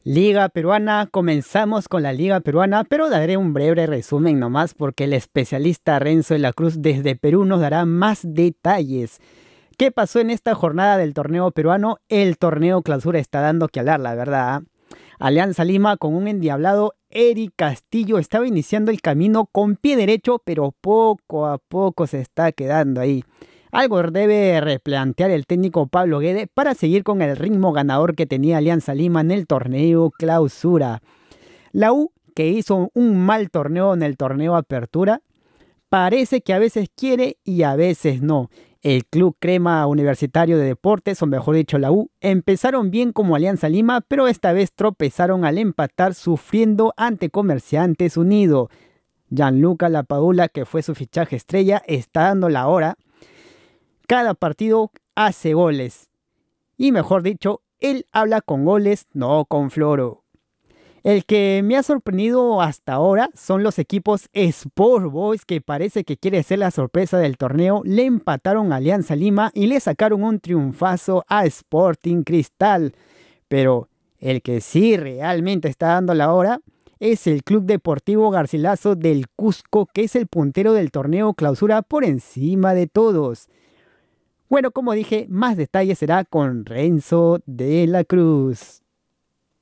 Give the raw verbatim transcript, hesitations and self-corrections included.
Liga Peruana, comenzamos con la Liga Peruana, pero daré un breve resumen nomás porque el especialista Renzo de la Cruz desde Perú nos dará más detalles. ¿Qué pasó en esta jornada del torneo peruano? El torneo clausura está dando que hablar, la verdad. Alianza Lima con un endiablado Eric Castillo estaba iniciando el camino con pie derecho, pero poco a poco se está quedando ahí. Algo debe replantear el técnico Pablo Guede para seguir con el ritmo ganador que tenía Alianza Lima en el torneo clausura. La U, que hizo un mal torneo en el torneo apertura, parece que a veces quiere y a veces no. El Club Crema Universitario de Deportes, o mejor dicho la U, empezaron bien como Alianza Lima, pero esta vez tropezaron al empatar sufriendo ante Comerciantes Unido. Gianluca Lapadula, que fue su fichaje estrella, está dando la hora. Cada partido hace goles. Y mejor dicho, él habla con goles, no con floro. El que me ha sorprendido hasta ahora son los equipos Sport Boys, que parece que quiere ser la sorpresa del torneo. Le empataron a Alianza Lima y le sacaron un triunfazo a Sporting Cristal. Pero el que sí realmente está dando la hora es el Club Deportivo Garcilaso del Cusco, que es el puntero del torneo clausura por encima de todos. Bueno, como dije, más detalles será con Renzo de la Cruz.